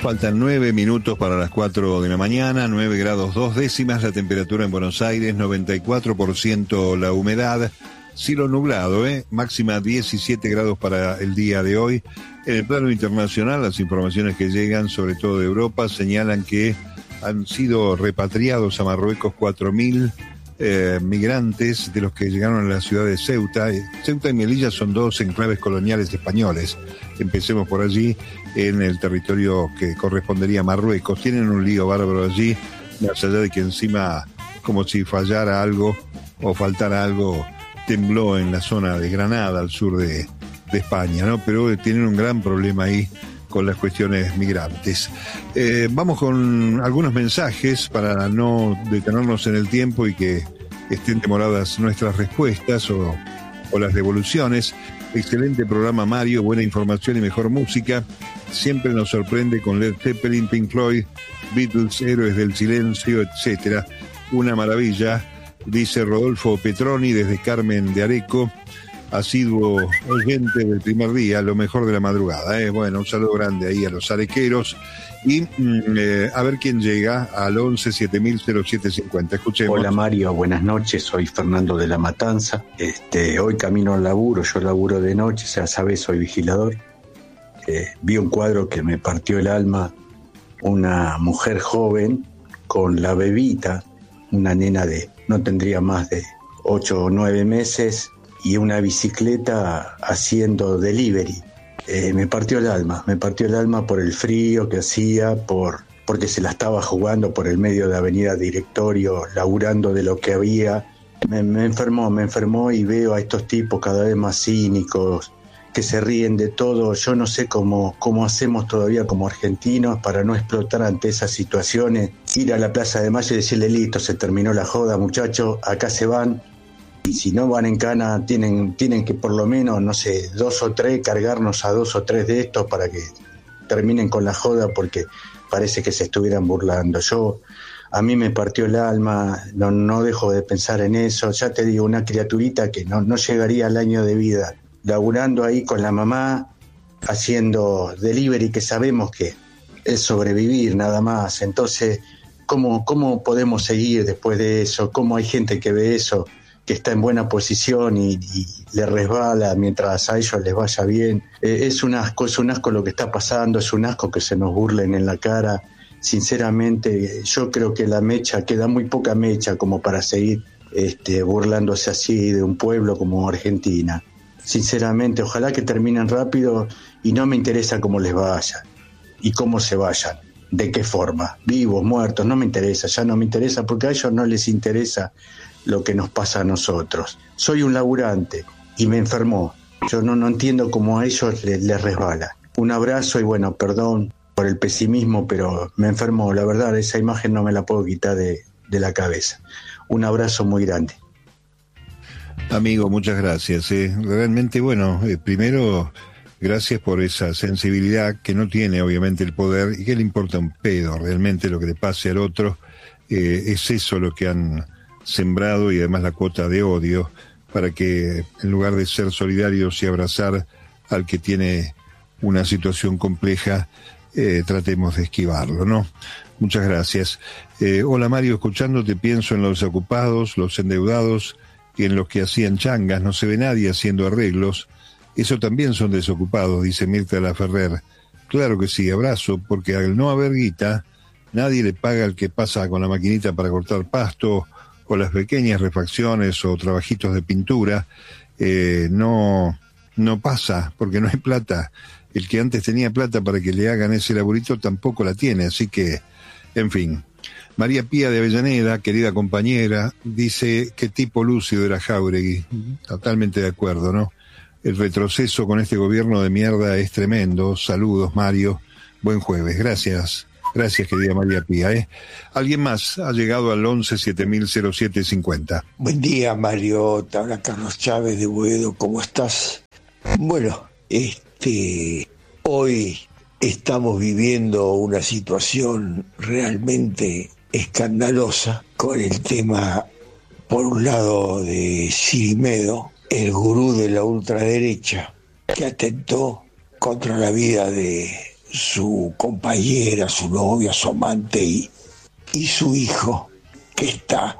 Faltan 9 minutos para las 4 de la mañana, 9 grados 2 décimas la temperatura en Buenos Aires, 94% la humedad, cielo nublado, máxima 17 grados para el día de hoy. En el plano internacional, las informaciones que llegan, sobre todo de Europa, señalan que han sido repatriados a Marruecos 4.000 migrantes de los que llegaron a la ciudad de Ceuta. Ceuta y Melilla son dos enclaves coloniales españoles. Empecemos por allí, en el territorio que correspondería a Marruecos. Tienen un lío bárbaro allí, más allá de que encima, como si fallara algo o faltara algo, tembló en la zona de Granada, al sur de España, ¿no? Pero tienen un gran problema ahí con las cuestiones migrantes. Vamos con algunos mensajes para no detenernos en el tiempo y que estén demoradas nuestras respuestas o las devoluciones. Excelente programa, Mario, buena información y mejor música. Siempre nos sorprende con Led Zeppelin, Pink Floyd, Beatles, Héroes del Silencio, etcétera. Una maravilla, dice Rodolfo Petroni desde Carmen de Areco, asiduo oyente del primer día, lo mejor de la madrugada. Bueno, un saludo grande ahí a los arequeros. Y a ver quién llega al 11 7000 Escuchemos. Hola Mario, buenas noches, soy Fernando de La Matanza. Hoy camino al laburo, yo laburo de noche, ya sabes, soy vigilador. Vi un cuadro que me partió el alma, una mujer joven con la bebita, una nena no tendría más de 8 o 9 meses, y una bicicleta haciendo delivery. Me partió el alma por el frío que hacía, porque se la estaba jugando por el medio de Avenida Directorio, laburando de lo que había. Me enfermó y veo a estos tipos cada vez más cínicos, que se ríen de todo. Yo no sé cómo hacemos todavía como argentinos para no explotar ante esas situaciones, ir a la Plaza de Mayo y decirle: listo, se terminó la joda, muchachos, acá se van. Y si no van en cana, tienen que por lo menos, no sé, 2 o 3, cargarnos a 2 o 3 de estos para que terminen con la joda, porque parece que se estuvieran burlando. A mí me partió el alma, no dejo de pensar en eso. Ya te digo, una criaturita que no llegaría al año de vida, laburando ahí con la mamá, haciendo delivery, que sabemos que es sobrevivir nada más. Entonces, ¿cómo podemos seguir después de eso? ¿Cómo hay gente que ve eso, que está en buena posición y le resbala mientras a ellos les vaya bien? Es un asco lo que está pasando, es un asco que se nos burlen en la cara. Sinceramente, yo creo que la mecha, queda muy poca mecha como para seguir burlándose así de un pueblo como Argentina. Sinceramente, ojalá que terminen rápido, y no me interesa cómo les vaya y cómo se vayan, de qué forma, vivos, muertos, no me interesa, ya no me interesa, porque a ellos no les interesa lo que nos pasa a nosotros. Soy un laburante y me enfermó. Yo no entiendo cómo a ellos les resbala. Un abrazo y bueno, perdón por el pesimismo, pero me enfermó. La verdad, esa imagen no me la puedo quitar de la cabeza. Un abrazo muy grande. Amigo, muchas gracias. Realmente, bueno, primero, gracias por esa sensibilidad que no tiene obviamente el poder y que le importa un pedo realmente lo que le pase al otro. Es eso lo que han sembrado, y además la cuota de odio, para que en lugar de ser solidarios y abrazar al que tiene una situación compleja, tratemos de esquivarlo, ¿no? Muchas gracias. Hola Mario, escuchándote pienso en los ocupados, los endeudados y en los que hacían changas. No se ve nadie haciendo arreglos. Eso también son desocupados, dice Mirta Laferrer. Claro que sí, abrazo, porque al no haber guita, nadie le paga al que pasa con la maquinita para cortar pasto, o las pequeñas refacciones o trabajitos de pintura. No pasa, porque no hay plata. El que antes tenía plata para que le hagan ese laburito tampoco la tiene, así que, en fin. María Pía de Avellaneda, querida compañera, dice: qué tipo lúcido era Jáuregui. Totalmente de acuerdo, ¿no? El retroceso con este gobierno de mierda es tremendo. Saludos, Mario. Buen jueves. Gracias. Gracias, querida María Pía. ¿Alguien más ha llegado al 11 7000 Buen día, Mario. Te habla Carlos Chávez de Boedo. ¿Cómo estás? Bueno, hoy estamos viviendo una situación realmente escandalosa con el tema, por un lado, de Sirimedo, el gurú de la ultraderecha, que atentó contra la vida de su compañera, su novia, su amante y su hijo que está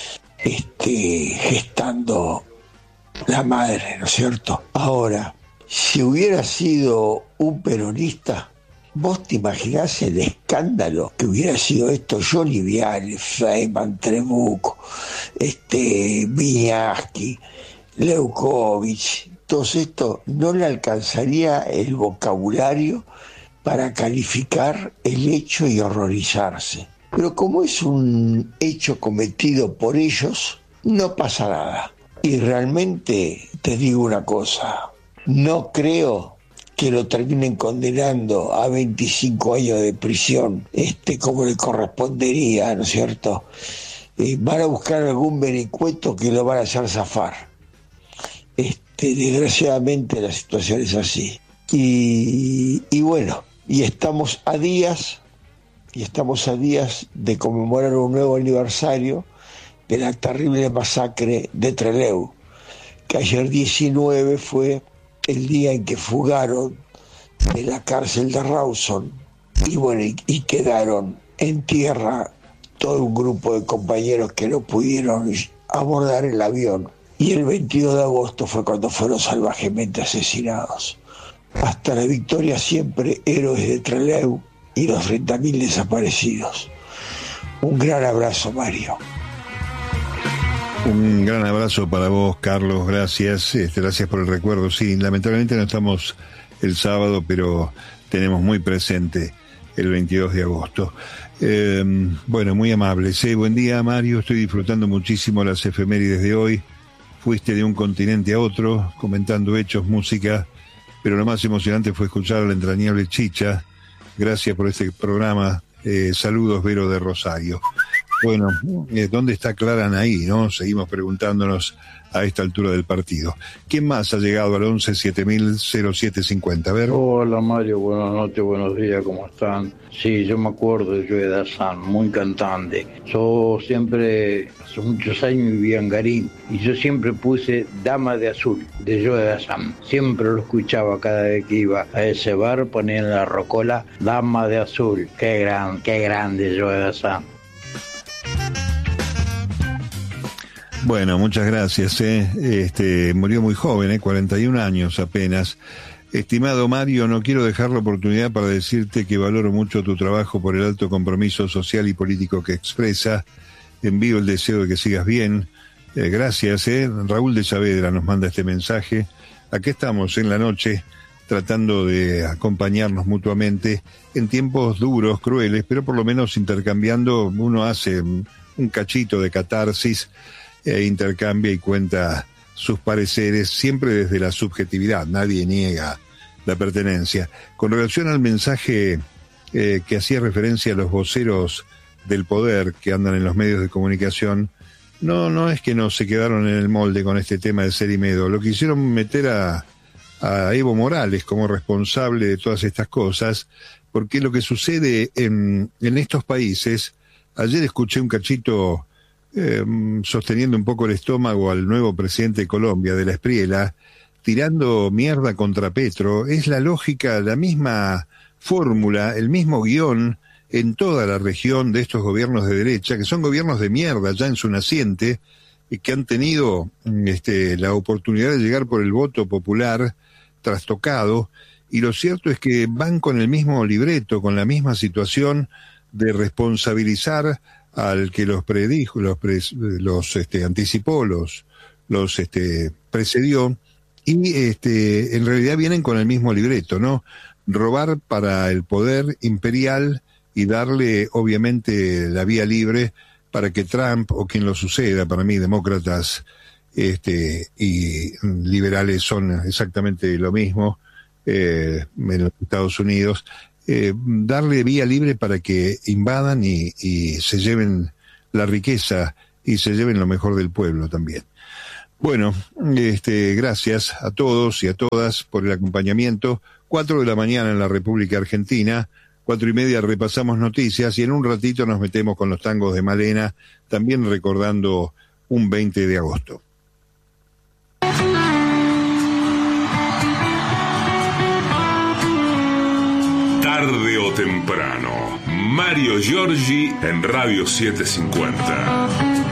gestando la madre, ¿no es cierto? Ahora, si hubiera sido un peronista, ¿vos te imaginás el escándalo que hubiera sido esto? Johnny Viale, Feynman, Trabuco, Viñaski, Leukovic, todo esto no le alcanzaría el vocabulario para calificar el hecho y horrorizarse. Pero como es un hecho cometido por ellos, no pasa nada. Y realmente te digo una cosa, no creo que lo terminen condenando a 25 años de prisión, como le correspondería, ¿no es cierto? Van a buscar algún vericueto que lo van a hacer zafar. Desgraciadamente la situación es así. Y bueno, y estamos a días de conmemorar un nuevo aniversario de la terrible masacre de Trelew, que ayer 19 fue el día en que fugaron de la cárcel de Rawson y bueno, y quedaron en tierra todo un grupo de compañeros que no pudieron abordar el avión, y el 22 de agosto fue cuando fueron salvajemente asesinados. Hasta la victoria siempre, héroes de Trelew y los 30.000 desaparecidos. Un gran abrazo, Mario. Un gran abrazo para vos, Carlos, gracias. Gracias por el recuerdo. Sí, lamentablemente no estamos el sábado, pero tenemos muy presente el 22 de agosto. Bueno, muy amables. Buen día, Mario. Estoy disfrutando muchísimo las efemérides de hoy. Fuiste de un continente a otro, comentando hechos, música, pero lo más emocionante fue escuchar a la entrañable Chicha. Gracias por este programa. Saludos, Vero de Rosario. Bueno, ¿dónde está Clara Anaí, no? Seguimos preguntándonos a esta altura del partido. ¿Quién más ha llegado al 11-7000-0750? A ver. Hola, Mario, buenas noches, buenos días, ¿cómo están? Sí, yo me acuerdo de Joe Dassin, muy cantante. Yo siempre, hace muchos años vivía en Garín, y yo siempre puse Dama de Azul, de Joe Dassin. Siempre lo escuchaba cada vez que iba a ese bar, ponía en la rocola Dama de Azul. Qué grande Joe Dassin. Bueno, muchas gracias. Murió muy joven, 41 años apenas. Estimado Mario, no quiero dejar la oportunidad para decirte que valoro mucho tu trabajo por el alto compromiso social y político que expresa. Envío el deseo de que sigas bien. Gracias. Raúl de Saavedra nos manda este mensaje. Aquí estamos en la noche tratando de acompañarnos mutuamente en tiempos duros, crueles, pero por lo menos intercambiando. Uno hace un cachito de catarsis, intercambia y cuenta sus pareceres, siempre desde la subjetividad, nadie niega la pertenencia. Con relación al mensaje que hacía referencia a los voceros del poder que andan en los medios de comunicación, no es que no se quedaron en el molde con este tema de Cerimedo, lo quisieron meter a Evo Morales como responsable de todas estas cosas, porque lo que sucede en estos países, ayer escuché un cachito sosteniendo un poco el estómago al nuevo presidente de Colombia, de la Espriella, tirando mierda contra Petro. Es la lógica, la misma fórmula, el mismo guión en toda la región de estos gobiernos de derecha, que son gobiernos de mierda ya en su naciente, y que han tenido la oportunidad de llegar por el voto popular trastocado, y lo cierto es que van con el mismo libreto, con la misma situación de responsabilizar al que los predijo, los anticipó, los precedió, y en realidad vienen con el mismo libreto, ¿no? Robar para el poder imperial y darle obviamente la vía libre para que Trump o quien lo suceda, para mí demócratas y liberales son exactamente lo mismo en los Estados Unidos, darle vía libre para que invadan y se lleven la riqueza y se lleven lo mejor del pueblo también. Bueno, gracias a todos y a todas por el acompañamiento. 4 de la mañana en la República Argentina, 4:30 repasamos noticias y en un ratito nos metemos con los tangos de Malena, también recordando un 20 de agosto. tarde o temprano. Mario Giorgi en Radio 750.